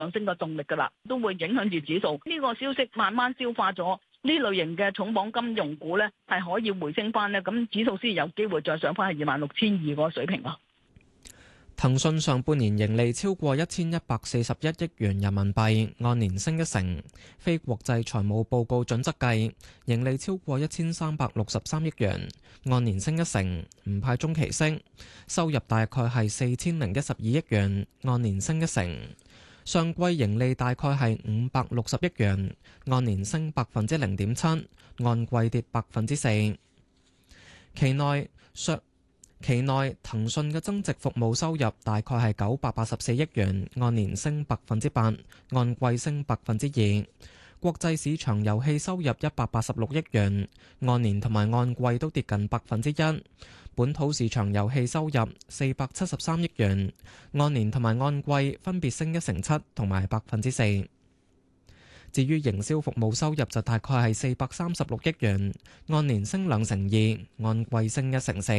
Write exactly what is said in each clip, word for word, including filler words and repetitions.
上升嘅動力㗎啦，都會影響住指數。呢個消息慢慢消化咗，呢類型嘅重磅金融股咧係可以回升翻咧，咁指數先有機會再上翻去二萬六千二嗰個水平咯。 騰訊上半年盈利超過一千一百四十一億元人民幣，按年升一成。非國際財務報告準則計，盈利超過一千三百六十三億元，按年升一成，唔派中期息。收入大概係四千零一十二億元，按年升一成。上季盈利大概係五百六十億元，按年升百分之零點七，按季跌百分之四。期內上期內騰訊嘅增值服務收入大概係九百八十四億元，按年升百分之八，按季升百分之二。國際市場遊戲收入一百八十六億元，按年同埋按季都跌近百分之一。本土市場遊戲收入四百七十三億元，按年同埋按季分別升一成七同埋百分之四。至於營銷服務收入就大概係四百三十六億元，按年升兩成二，按季升一成四。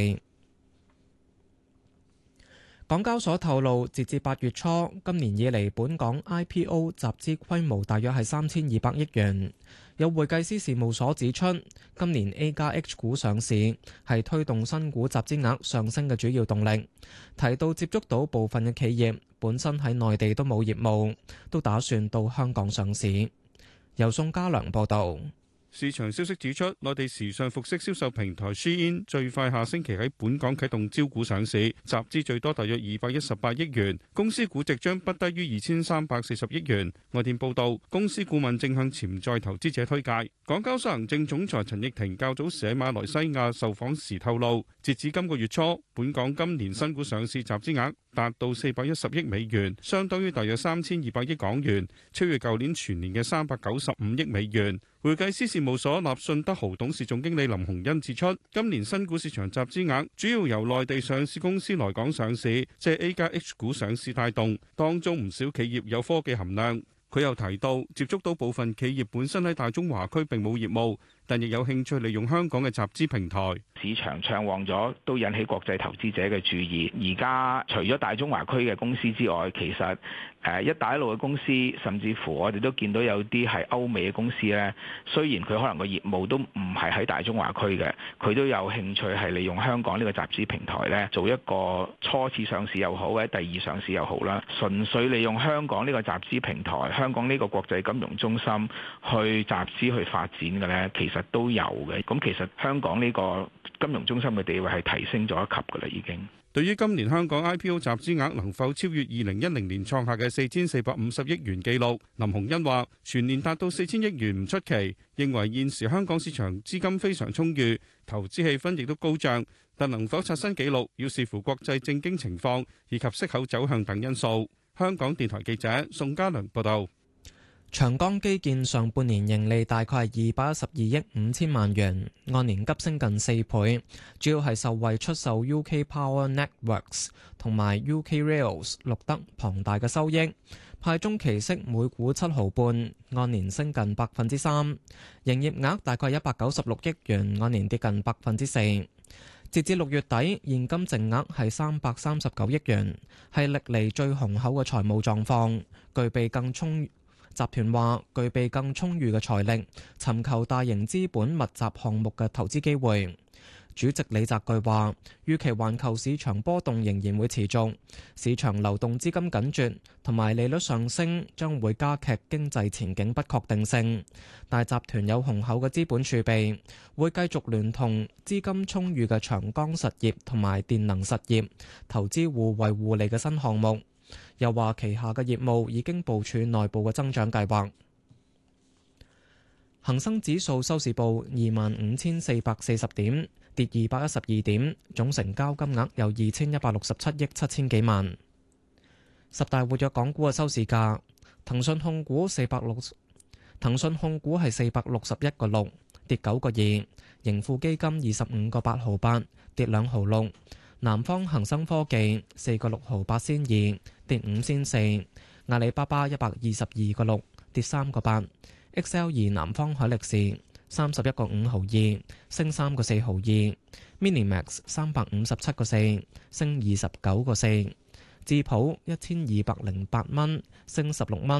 港交所透露，截至八月初，今年以嚟本港 I P O 集資規模大約係三千二百億元。有會計師事務所指出，今年 A 加 H 股上市係推動新股集資額上升嘅主要動力。提到接觸到部分嘅企業本身喺內地都冇業務，都打算到香港上市。由宋家良報導。 市場消息指出，內地時尚服飾銷售平台 Shein 最快下星期喺本港啟動招股上市，集資最多大約二百一十八億元，公司估值將不低於二千三百四十億元。外電報道，公司顧問正向潛在投資者推介。港交所行政總裁陳奕霆較早時喺馬來西亞受訪時透露，截至今個月初，本港今年新股上市集資額達到四百一十億美元，相當於大約三千二百億港元，超越舊年全年嘅三百九十五億美元。會計師事務所立信德豪董事總經理林鴻恩指出，今年新股市場集資額主要由內地上市公司來港上市，即係 A 加 H 股上市帶動，當中唔少企業有科技含量。佢又提到，接觸到部分企業本身喺大中華區並冇業務，但亦有興趣利用香港嘅集資平台。 市場暢旺咗，都引起國際投資者嘅注意。而家除咗大中華區嘅公司之外，其實誒一帶一路嘅公司，甚至乎我哋都見到有啲係歐美嘅公司咧。雖然佢可能個業務都唔係喺大中華區嘅，佢都有興趣係利用香港呢個集資平台咧，做一個初次上市又好，或者第二上市又好啦。純粹利用香港呢個集資平台，香港呢個國際金融中心去集資去發展嘅咧，其實都有嘅。咁其實香港呢個金融中心嘅地位係提升咗一級㗎啦，已經。 對於今年香港 I P O 集資額能否超越二零一零年創下嘅四千四百五十億元紀錄，林鴻恩話：全年達到四千億元唔出奇，認為現時香港市場資金非常充裕，投資氣氛亦都高漲，但能否刷新紀錄，要視乎國際政經情況以及息口走向等因素。香港電台記者宋家良報道。 長江基建上半年盈利大概係二百一十二億五千萬元，按年急升近四倍，主要係受惠出售 U K Power Networks 同埋 U K Rails 錄得龐大嘅收益，派中期息每股七毫半，按年升近百分之三，營業額大概一百九十六億元，按年跌近百分之四。截至六月底，現金淨額係三百三十九億元，係歷嚟最雄厚嘅財務狀況，具備更充集團話具備更充裕嘅財力，尋求大型資本密集項目嘅投資機會。主席李澤钜話，預期環球市場波動仍然會持續，市場流動資金緊絀同埋利率上升將會加劇經濟前景不確定性。但集團有雄厚嘅資本儲備，會繼續聯同資金充裕嘅長江實業同埋電能實業投資互惠互利嘅新項目。又話旗下嘅業務已經部署內部嘅增長計劃。恒生指數收市報二萬五千四百四十點，跌二百一十二點，總成交金額有二千一百六十七億七千幾萬。十大活躍港股嘅收市價，騰訊控股四百六，騰訊控股係四百六十一個六，跌九個二。盈富基金二十五個八毫八，跌兩毫六。南方恒生科技四個六毫八仙二，跌五仙四。阿里巴巴一百二十二個六，跌三個八。X L 二南方海力士三十一個五毫二，升三個四毫二。Minimax 三百五十七個四，升二十九個四。 智普一千二百零八蚊，升十六蚊。